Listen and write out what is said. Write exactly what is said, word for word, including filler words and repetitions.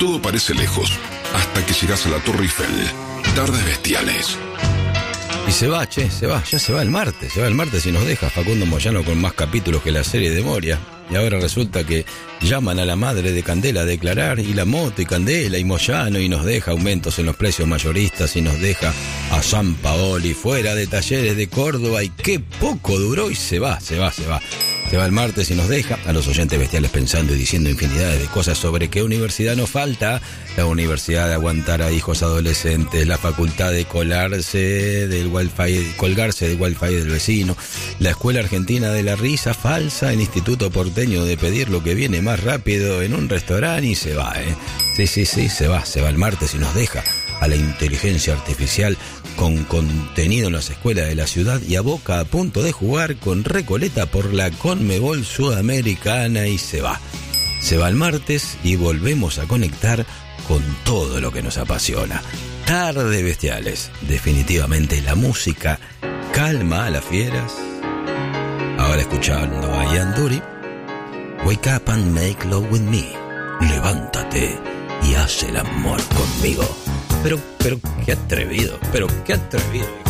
Todo parece lejos, hasta que llegas a la Torre Eiffel. Tardes bestiales. Y se va, che, se va, ya se va el martes, se va el martes y nos deja Facundo Moyano con más capítulos que la serie de Moria. Y ahora resulta que llaman a la madre de Candela a declarar, y la moto y Candela y Moyano, y nos deja aumentos en los precios mayoristas, y nos deja a San Paoli fuera de Talleres de Córdoba, y qué poco duró, y se va, se va, se va. Se va el martes y nos deja a los oyentes bestiales pensando y diciendo infinidades de cosas sobre qué universidad nos falta. La universidad de aguantar a hijos adolescentes, la facultad de colarse del wifi, colgarse del wifi del vecino, la escuela argentina de la risa falsa, el instituto porteño de pedir lo que viene más rápido en un restaurante, y se va, ¿eh? Sí, sí, sí, se va, se va el martes y nos deja a la inteligencia artificial con contenido en las escuelas de la ciudad y a Boca a punto de jugar con Recoleta por la Conmebol Sudamericana, y se va. Se va el martes y volvemos a conectar con todo lo que nos apasiona. Tardes bestiales. Definitivamente la música calma a las fieras. Ahora escuchando a Ian Dury. Wake up and make love with me. Levántate y haz el amor conmigo. Pero, pero, qué atrevido, pero qué atrevido.